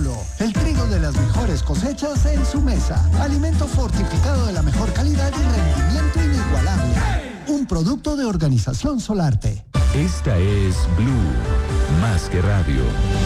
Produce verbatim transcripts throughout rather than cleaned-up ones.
Polo, el trigo de las mejores cosechas en su mesa. Alimento fortificado de la mejor calidad y rendimiento inigualable. Un producto de Organización Solarte. Esta es Blue, más que radio.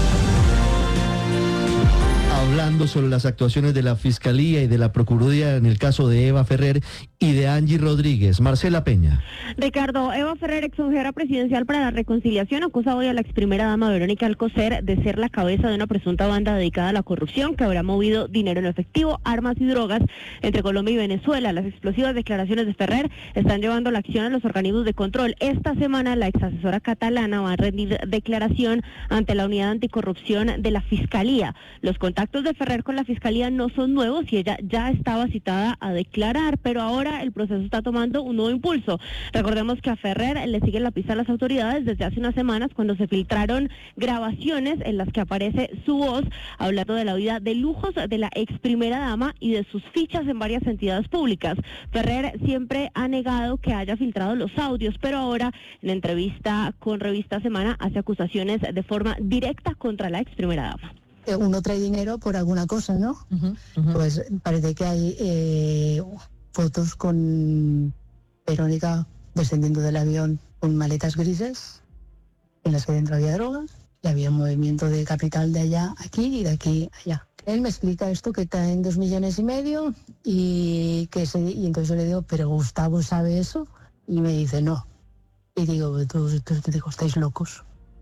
Hablando sobre las actuaciones de la Fiscalía y de la Procuraduría en el caso de Eva Ferrer y de Angie Rodríguez. Marcela Peña. Ricardo, Eva Ferrer, exconsejera presidencial para la reconciliación, acusa hoy a la ex primera dama Verónica Alcocer de ser la cabeza de una presunta banda dedicada a la corrupción que habrá movido dinero en efectivo, armas y drogas entre Colombia y Venezuela. Las explosivas declaraciones de Ferrer están llevando la acción a los organismos de control. Esta semana la ex asesora catalana va a rendir declaración ante la unidad anticorrupción de la Fiscalía. Los contactos de Ferrer con la Fiscalía no son nuevos y ella ya estaba citada a declarar, pero ahora el proceso está tomando un nuevo impulso. Recordemos que a Ferrer le siguen la pista a las autoridades desde hace unas semanas cuando se filtraron grabaciones en las que aparece su voz hablando de la vida de lujos de la ex primera dama y de sus fichas en varias entidades públicas. Ferrer siempre ha negado que haya filtrado los audios, pero ahora en entrevista con Revista Semana hace acusaciones de forma directa contra la ex primera dama. Uno trae dinero por alguna cosa, ¿no? Uh-huh, uh-huh. Pues parece que hay eh, fotos con Verónica descendiendo del avión con maletas grises en las que dentro había drogas y había un movimiento de capital de allá aquí y de aquí allá. Él me explica esto que está en dos millones y medio y que se, y entonces yo le digo, pero Gustavo sabe eso, y me dice no. Y digo, todos te digo, estáis locos.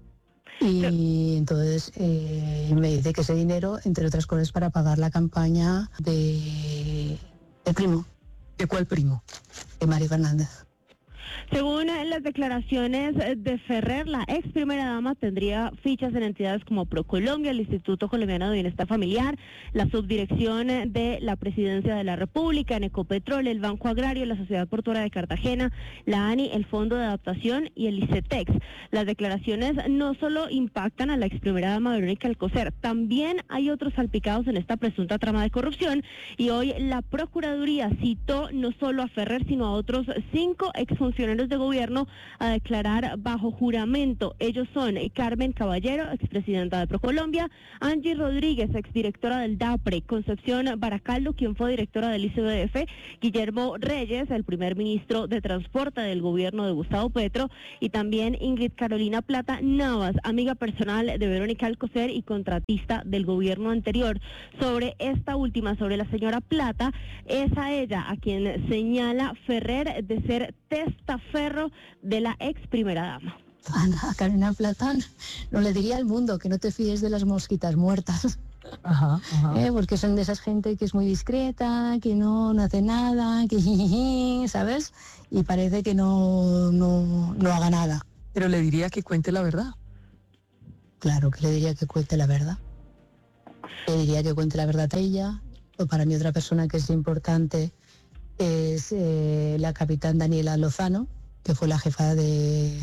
Y entonces eh, me dice que ese dinero, entre otras cosas, para pagar la campaña de, de primo. ¿De cuál primo? De Mario Fernández. Según las declaraciones de Ferrer, la ex primera dama tendría fichas en entidades como ProColombia, el Instituto Colombiano de Bienestar Familiar, la Subdirección de la Presidencia de la República, en Ecopetrol, el Banco Agrario, la Sociedad Portuaria de Cartagena, la ANI, el Fondo de Adaptación y el ICETEX. Las declaraciones no solo impactan a la ex primera dama Verónica Alcocer, también hay otros salpicados en esta presunta trama de corrupción, y hoy la Procuraduría citó no solo a Ferrer, sino a otros cinco exfuncionarios de gobierno a declarar bajo juramento. Ellos son Carmen Caballero, expresidenta de ProColombia, Angie Rodríguez, exdirectora del DAPRE, Concepción Baracaldo, quien fue directora del I C B F, Guillermo Reyes, el primer ministro de Transporte del gobierno de Gustavo Petro, y también Ingrid Carolina Plata Navas, amiga personal de Verónica Alcocer y contratista del gobierno anterior. Sobre esta última, sobre la señora Plata, es a ella a quien señala Ferrer de ser testaferro de la ex primera dama. Ana Carolina Platán, no le diría al mundo que no te fíes de las mosquitas muertas. Ajá, ajá. ¿Eh? Porque son de esas gente que es muy discreta, que no, no hace nada, que ¿sabes? Y parece que no, no, no haga nada. Pero le diría que cuente la verdad. Claro que le diría que cuente la verdad. Le diría que cuente la verdad a ella. O para mí otra persona que es importante es eh, la capitán Daniela Lozano, que fue la jefa de,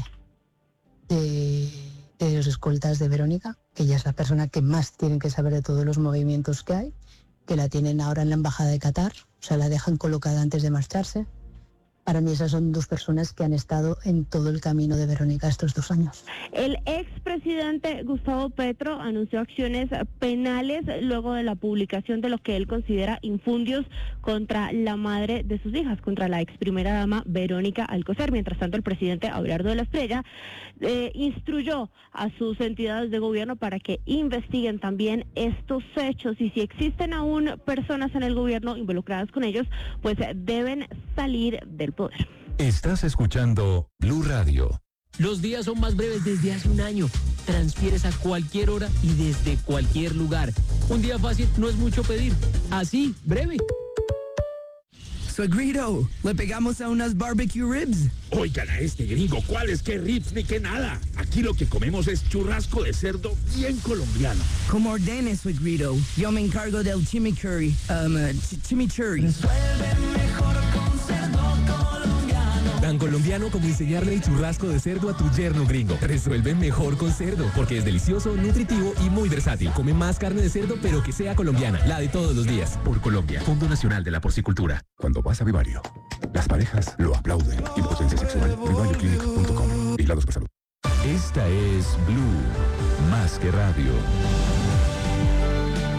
de, de los escoltas de Verónica, que ella es la persona que más tienen que saber de todos los movimientos que hay, que la tienen ahora en la embajada de Qatar, o sea, la dejan colocada antes de marcharse. Para mí esas son dos personas que han estado en todo el camino de Verónica estos dos años. El expresidente Gustavo Petro anunció acciones penales luego de la publicación de lo que él considera infundios contra la madre de sus hijas, contra la ex primera dama Verónica Alcocer. Mientras tanto, el presidente Abelardo de la Espriella eh, instruyó a sus entidades de gobierno para que investiguen también estos hechos, y si existen aún personas en el gobierno involucradas con ellos, pues deben salir del poder. Estás escuchando Blue Radio. Los días son más breves desde hace un año. Transfieres a cualquier hora y desde cualquier lugar. Un día fácil no es mucho pedir. Así, breve. Suegrito, ¿le pegamos a unas barbecue ribs? Oigan a este gringo, ¿cuáles qué ribs ni qué nada? Aquí lo que comemos es churrasco de cerdo bien colombiano. Como ordene, Suegrito. Yo me encargo del chimichurri. Um, uh, ch chimichurri. Resuelve mejor con cerdo colombiano. Tan colombiano como enseñarle el churrasco de cerdo a tu yerno gringo. Resuelve mejor con cerdo, porque es delicioso, nutritivo y muy versátil. Come más carne de cerdo, pero que sea colombiana, la de todos los días. Por Colombia, Fondo Nacional de la Porcicultura. Cuando vas a Vivario, las parejas lo aplauden. Impotencia sexual, vivario clinic punto com. Vigilados por salud. Esta es Blue, más que radio.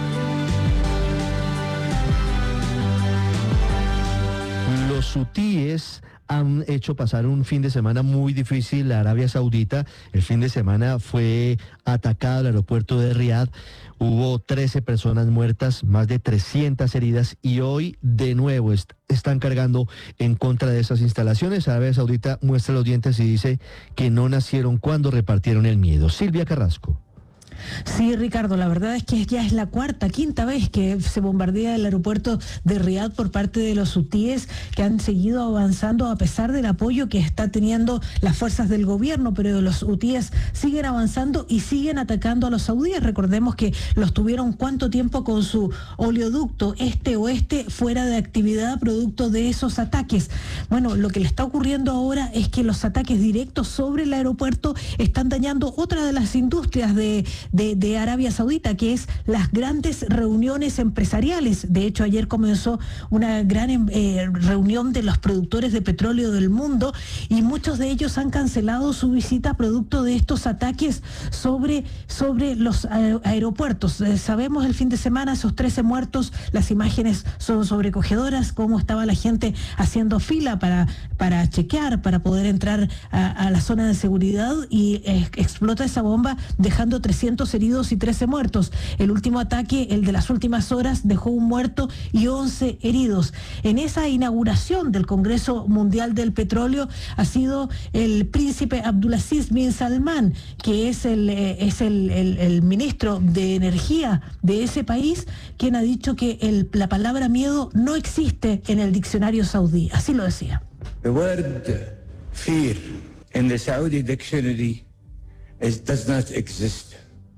los hutíes han hecho pasar un fin de semana muy difícil a Arabia Saudita. El fin de semana fue atacado el aeropuerto de Riad. Hubo trece personas muertas, más de trescientas heridas, y hoy de nuevo est- están cargando en contra de esas instalaciones. Arabia Saudita muestra los dientes y dice que no nacieron cuando repartieron el miedo. Silvia Carrasco. Sí, Ricardo, la verdad es que ya es la cuarta, quinta vez que se bombardea el aeropuerto de Riad por parte de los hutíes, que han seguido avanzando a pesar del apoyo que está teniendo las fuerzas del gobierno, pero los hutíes siguen avanzando y siguen atacando a los saudíes. Recordemos que los tuvieron cuánto tiempo con su oleoducto este-oeste fuera de actividad producto de esos ataques. Bueno, lo que le está ocurriendo ahora es que los ataques directos sobre el aeropuerto están dañando otra de las industrias de De, de Arabia Saudita, que es las grandes reuniones empresariales. De hecho, ayer comenzó una gran eh, reunión de los productores de petróleo del mundo y muchos de ellos han cancelado su visita producto de estos ataques sobre, sobre los aer- aeropuertos. Eh, sabemos el fin de semana esos trece muertos, las imágenes son sobrecogedoras, cómo estaba la gente haciendo fila para, para chequear, para poder entrar a, a la zona de seguridad y eh, explota esa bomba dejando trescientos heridos y trece muertos. El último ataque, el de las últimas horas, dejó un muerto y once heridos. En esa inauguración del Congreso Mundial del Petróleo ha sido el príncipe Abdulaziz bin Salman, que es el, eh, es el, el, el ministro de Energía de ese país, quien ha dicho que el, la palabra miedo no existe en el diccionario saudí. Así lo decía. The word fear in the Saudi dictionary is, does not exist.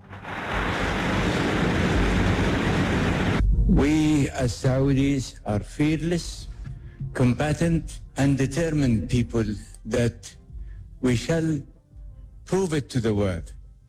We as Saudis are fearless, combatant and determined people that we shall prove it to the world.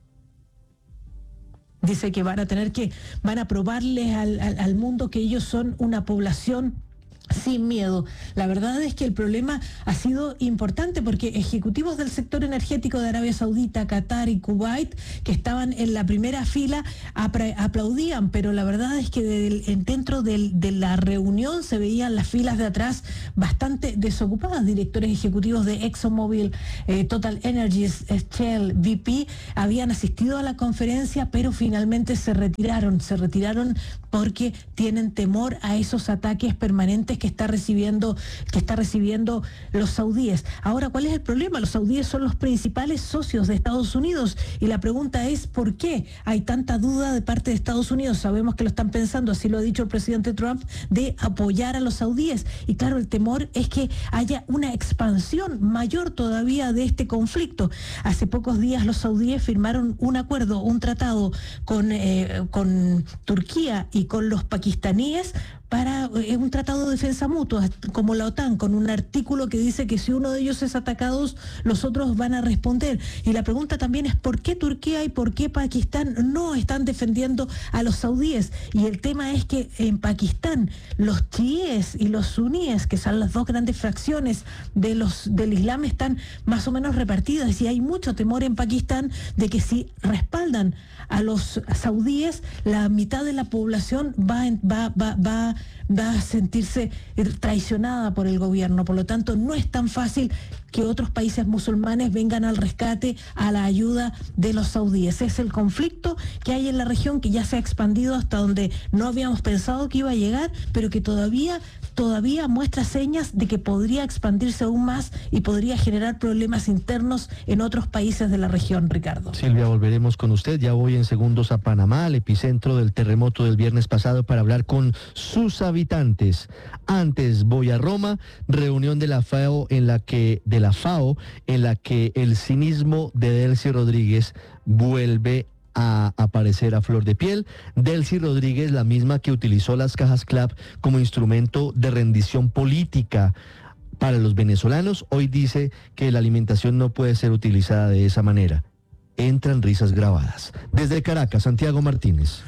Dice que van a tener que, van a probarles al, al, al mundo que ellos son una población sin miedo. La verdad es que el problema ha sido importante porque ejecutivos del sector energético de Arabia Saudita, Qatar y Kuwait, que estaban en la primera fila, apra- aplaudían, pero la verdad es que del, dentro del, de la reunión se veían las filas de atrás bastante desocupadas. Directores ejecutivos de ExxonMobil, eh, Total Energies, Shell, B P habían asistido a la conferencia, pero finalmente se retiraron, se retiraron porque tienen temor a esos ataques permanentes que está recibiendo que está recibiendo los saudíes. Ahora, ¿cuál es el problema? Los saudíes son los principales socios de Estados Unidos y la pregunta es ¿por qué hay tanta duda de parte de Estados Unidos? Sabemos que lo están pensando, así lo ha dicho el presidente Trump, de apoyar a los saudíes. Y claro, el temor es que haya una expansión mayor todavía de este conflicto. Hace pocos días los saudíes firmaron un acuerdo, un tratado con, eh, con Turquía y con los pakistaníes para eh, un tratado de defensa mutua, como la OTAN, con un artículo que dice que si uno de ellos es atacado, los otros van a responder. Y la pregunta también es ¿por qué Turquía y por qué Pakistán no están defendiendo a los saudíes? Y el tema es que en Pakistán los chiíes y los suníes, que son las dos grandes fracciones de los del Islam, están más o menos repartidas y hay mucho temor en Pakistán de que si respaldan a los saudíes, la mitad de la población va, va, va, va, va a sentirse traicionada por el gobierno. Por lo tanto, no es tan fácil que otros países musulmanes vengan al rescate, a la ayuda de los saudíes. Es el conflicto que hay en la región, que ya se ha expandido hasta donde no habíamos pensado que iba a llegar, pero que todavía todavía muestra señas de que podría expandirse aún más y podría generar problemas internos en otros países de la región, Ricardo. Silvia, volveremos con usted. Ya voy en segundos a Panamá, al epicentro del terremoto del viernes pasado, para hablar con sus habitantes. Antes voy a Roma, reunión de la FAO en la que de la FAO en la que el cinismo de Delcy Rodríguez vuelve a aparecer a flor de piel. Delcy Rodríguez, la misma que utilizó las cajas CLAP como instrumento de rendición política para los venezolanos, hoy dice que la alimentación no puede ser utilizada de esa manera. Entran risas grabadas. Desde Caracas, Santiago Martínez.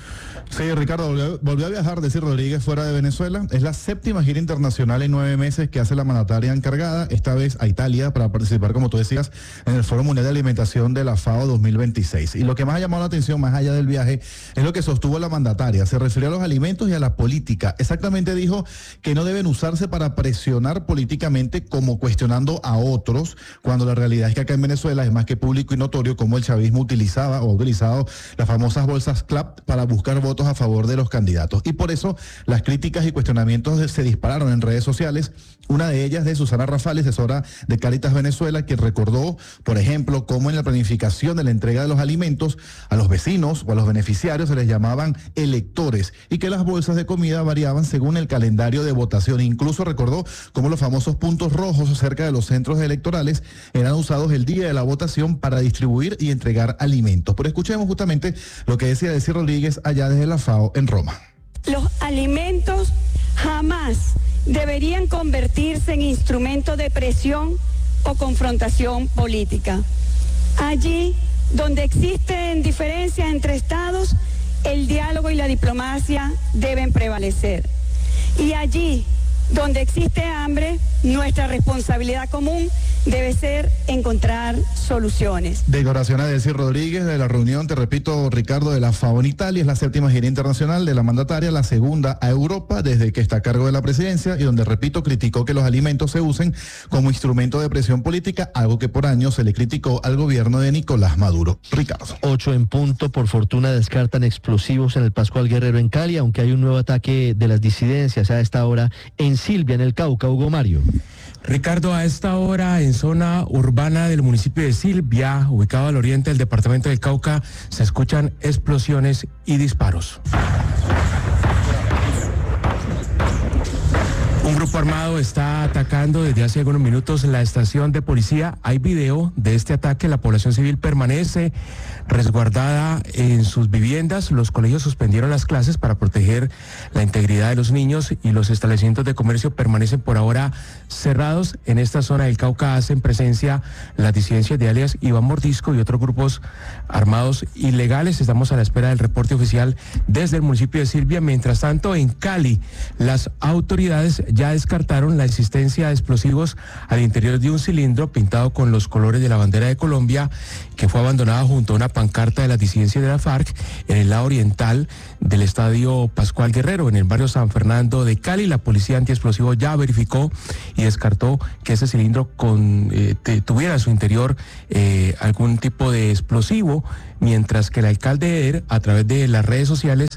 Sí, Ricardo, volvió, volvió a viajar, decir Rodríguez, fuera de Venezuela. Es la séptima gira internacional en nueve meses que hace la mandataria encargada, esta vez a Italia, para participar, como tú decías, en el Foro Mundial de Alimentación de la FAO dos mil veintiséis. Y lo que más ha llamado la atención, más allá del viaje, es lo que sostuvo la mandataria. Se refirió a los alimentos y a la política. Exactamente dijo que no deben usarse para presionar políticamente, como cuestionando a otros, cuando la realidad es que acá en Venezuela es más que público y notorio cómo el chavismo utilizaba o ha utilizado las famosas bolsas CLAP para buscar votos a favor de los candidatos. Y por eso las críticas y cuestionamientos se dispararon en redes sociales. Una de ellas de Susana Rafal, asesora de Cáritas Venezuela, que recordó, por ejemplo, cómo en la planificación de la entrega de los alimentos a los vecinos o a los beneficiarios se les llamaban electores y que las bolsas de comida variaban según el calendario de votación. Incluso recordó cómo los famosos puntos rojos cerca de los centros electorales eran usados el día de la votación para distribuir y entregar alimentos. Pero escuchemos justamente lo que decía Desi Rodríguez allá desde la FAO en Roma. Los alimentos jamás deberían convertirse en instrumento de presión o confrontación política. Allí donde existen diferencias entre estados, el diálogo y la diplomacia deben prevalecer. Y allí donde existe hambre, nuestra responsabilidad común debe ser encontrar soluciones. Declaración a Desi Rodríguez de la reunión, te repito, Ricardo, de la FAO en Italia. Es la séptima gira internacional de la mandataria, la segunda a Europa desde que está a cargo de la presidencia, y donde, repito, criticó que los alimentos se usen como instrumento de presión política, algo que por años se le criticó al gobierno de Nicolás Maduro. Ricardo. Ocho en punto. Por fortuna descartan explosivos en el Pascual Guerrero en Cali, aunque hay un nuevo ataque de las disidencias a esta hora en Silvia, en el Cauca. Hugo Mario. Ricardo, a esta hora en zona urbana del municipio de Silvia, ubicado al oriente del departamento del Cauca, se escuchan explosiones y disparos. Un grupo armado está atacando desde hace algunos minutos la estación de policía. Hay video de este ataque. La población civil permanece resguardada en sus viviendas. Los colegios suspendieron las clases para proteger la integridad de los niños y los establecimientos de comercio permanecen por ahora cerrados. En esta zona del Cauca hacen presencia las disidencias de alias Iván Mordisco y otros grupos armados ilegales. Estamos a la espera del reporte oficial desde el municipio de Silvia. Mientras tanto, en Cali, las autoridades ya descartaron la existencia de explosivos al interior de un cilindro pintado con los colores de la bandera de Colombia, que fue abandonado junto a una pancarta de las disidencias de la FARC en el lado oriental del estadio Pascual Guerrero, en el barrio San Fernando de Cali. La policía antiexplosivo ya verificó y descartó que ese cilindro con, eh, tuviera en su interior eh, algún tipo de explosivo, mientras que el alcalde Eder, a través de las redes sociales,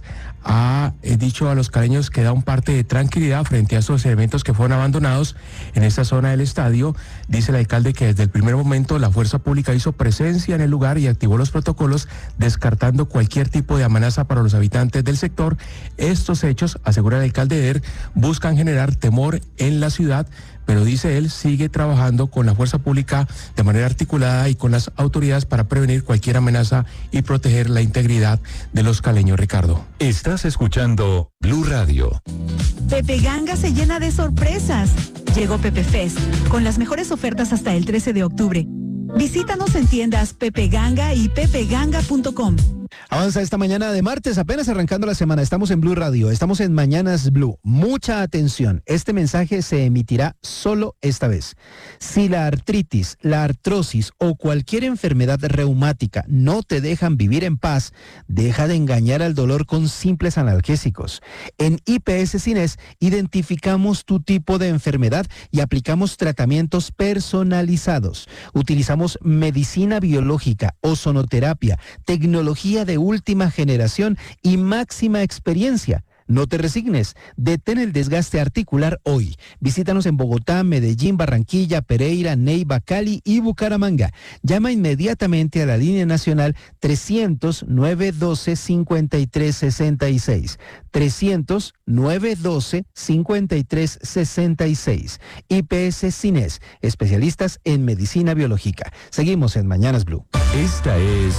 ha eh, dicho a los caleños que da un parte de tranquilidad frente a estos elementos que fueron abandonados en esta zona del estadio. Dice el alcalde que desde el primer momento la fuerza pública hizo presencia en el lugar y activó los protocolos, descartando cualquier tipo de amenaza para los habitantes del sector. Estos hechos, asegura el alcalde Eder, buscan generar temor en la ciudad, pero dice él, sigue trabajando con la fuerza pública de manera articulada y con las autoridades para prevenir cualquier amenaza y proteger la integridad de los caleños. Ricardo. Estás escuchando Blue Radio. Pepe Ganga se llena de sorpresas. Llegó Pepe Fest con las mejores ofertas hasta el trece de octubre. Visítanos en tiendas Pepe Ganga y pepe ganga punto com. Avanza esta mañana de martes, apenas arrancando la semana. Estamos en Blue Radio, estamos en Mañanas Blue. Mucha atención, este mensaje se emitirá solo esta vez. Si la artritis, la artrosis o cualquier enfermedad reumática no te dejan vivir en paz, deja de engañar al dolor con simples analgésicos. En I P S Cines identificamos tu tipo de enfermedad y aplicamos tratamientos personalizados. Utilizamos medicina biológica, ozonoterapia, tecnología de última generación y máxima experiencia. No te resignes, detén el desgaste articular hoy. Visítanos en Bogotá, Medellín, Barranquilla, Pereira, Neiva, Cali y Bucaramanga. Llama inmediatamente a la línea nacional trescientos, nueve doce, cincuenta y tres sesenta y seis. trescientos, nueve doce, cincuenta y tres sesenta y seis. I P S Cines, especialistas en medicina biológica. Seguimos en Mañanas Blue. Esta es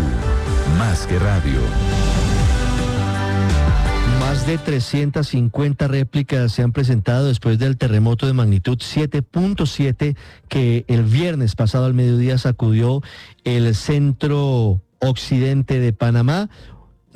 Blue, más que radio. Más de trescientas cincuenta réplicas se han presentado después del terremoto de magnitud siete punto siete que el viernes pasado al mediodía sacudió el centro occidente de Panamá.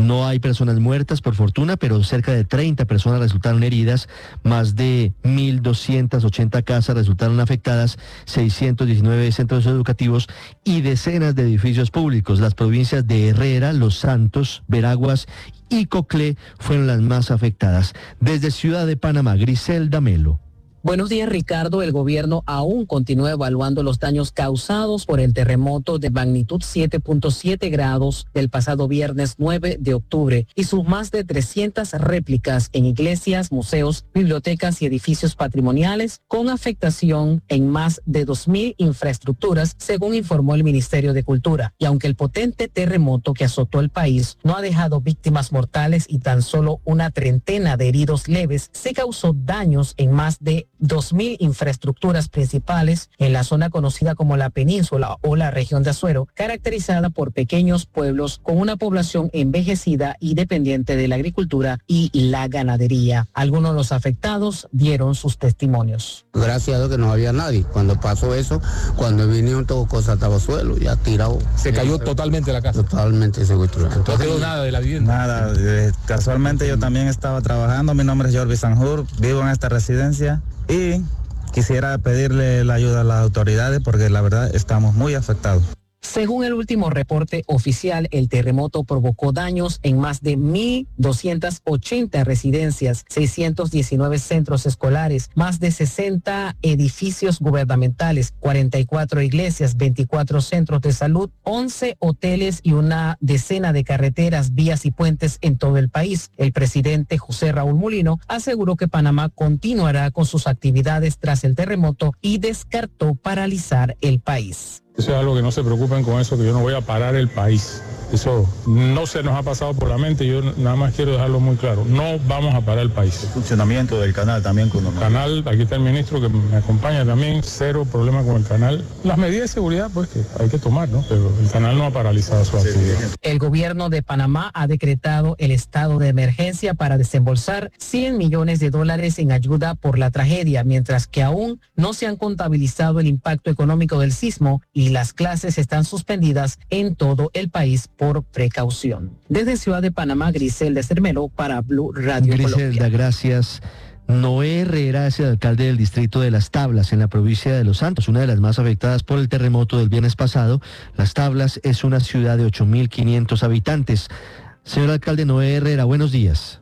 No hay personas muertas, por fortuna, pero cerca de treinta personas resultaron heridas, más de mil doscientas ochenta casas resultaron afectadas, seiscientos diecinueve centros educativos y decenas de edificios públicos. Las provincias de Herrera, Los Santos, Veraguas y Coclé fueron las más afectadas. Desde Ciudad de Panamá, Griselda Melo. Buenos días, Ricardo. El gobierno aún continúa evaluando los daños causados por el terremoto de magnitud siete punto siete grados del pasado viernes nueve de octubre y sus más de trescientas réplicas en iglesias, museos, bibliotecas y edificios patrimoniales, con afectación en más de dos mil infraestructuras, según informó el Ministerio de Cultura. Y aunque el potente terremoto que azotó el país no ha dejado víctimas mortales y tan solo una treintena de heridos leves, se causó daños en más de dos mil infraestructuras principales en la zona conocida como la península o la región de Azuero, caracterizada por pequeños pueblos con una población envejecida y dependiente de la agricultura y la ganadería. Algunos de los afectados dieron sus testimonios. Gracias a Dios que no había nadie. Cuando pasó eso, cuando vinieron todo cosa estaba suelo, ya tirado. ¿Se cayó totalmente la casa? Totalmente secuestrado. ¿No quedó nada de la vivienda? Nada, eh, casualmente yo también estaba trabajando. Mi nombre es Jordi Sanjur, vivo en esta residencia. Y quisiera pedirle la ayuda a las autoridades porque la verdad estamos muy afectados. Según el último reporte oficial, el terremoto provocó daños en más de mil doscientas ochenta residencias, seiscientos diecinueve centros escolares, más de sesenta edificios gubernamentales, cuarenta y cuatro iglesias, veinticuatro centros de salud, once hoteles y una decena de carreteras, vías y puentes en todo el país. El presidente José Raúl Mulino aseguró que Panamá continuará con sus actividades tras el terremoto y descartó paralizar el país. Eso es algo que no se preocupen con eso, que yo no voy a parar el país. Eso no se nos ha pasado por la mente, yo nada más quiero dejarlo muy claro. No vamos a parar el país. El funcionamiento del canal también. Con el canal, aquí está el ministro que me acompaña también, cero problema con el canal. Las medidas de seguridad pues que hay que tomar, ¿no? Pero el canal no ha paralizado su actividad. El gobierno de Panamá ha decretado el estado de emergencia para desembolsar cien millones de dólares en ayuda por la tragedia, mientras que aún no se han contabilizado el impacto económico del sismo y las clases están suspendidas en todo el país por precaución. Desde Ciudad de Panamá, Griselda Cermelo para Blue Radio Griselda, Colombia. Gracias. Noé Herrera es el alcalde del distrito de Las Tablas, en la provincia de Los Santos, una de las más afectadas por el terremoto del viernes pasado. Las Tablas es una ciudad de ocho mil quinientos habitantes. Señor alcalde Noé Herrera, buenos días.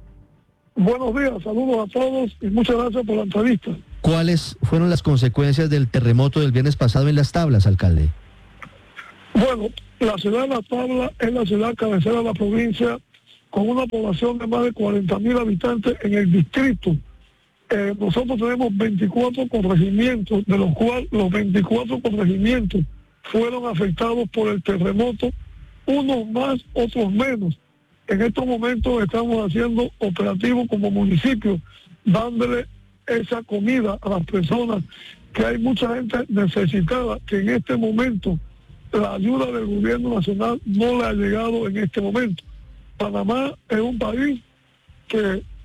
Buenos días, saludos a todos y muchas gracias por la entrevista. ¿Cuáles fueron las consecuencias del terremoto del viernes pasado en Las Tablas, alcalde? Bueno, la ciudad de Las Tablas es la ciudad cabecera de la provincia con una población de más de cuarenta mil habitantes en el distrito. Eh, nosotros tenemos veinticuatro corregimientos, de los cuales los veinticuatro corregimientos fueron afectados por el terremoto, unos más, otros menos. En estos momentos estamos haciendo operativos como municipio, dándole esa comida a las personas, que hay mucha gente necesitada, que en este momento la ayuda del gobierno nacional no le ha llegado en este momento. Panamá es un país que